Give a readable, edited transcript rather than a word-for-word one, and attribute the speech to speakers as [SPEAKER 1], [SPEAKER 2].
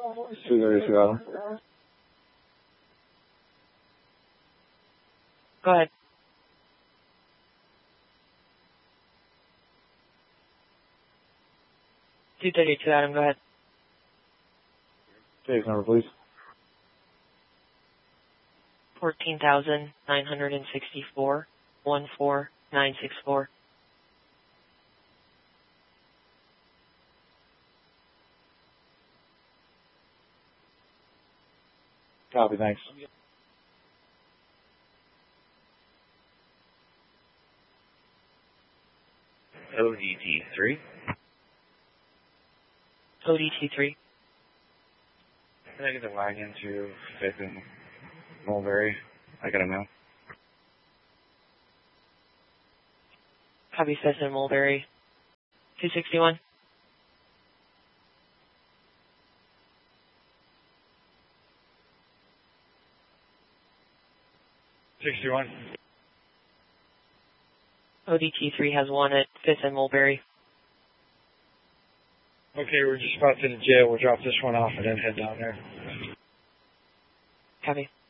[SPEAKER 1] 230
[SPEAKER 2] Go ahead. Adam, go ahead.
[SPEAKER 1] Case number, please.
[SPEAKER 2] 14,964, 14964.
[SPEAKER 1] Copy, thanks.
[SPEAKER 3] ODT3.
[SPEAKER 2] ODT3.
[SPEAKER 3] Can I get the wagon to 5th and Mulberry? I got a mail.
[SPEAKER 2] Copy, 5th and Mulberry. 261. ODT3 has one at 5th and Mulberry.
[SPEAKER 4] Okay, we're just about to the jail. We'll drop this one off and then head down there.
[SPEAKER 2] Copy.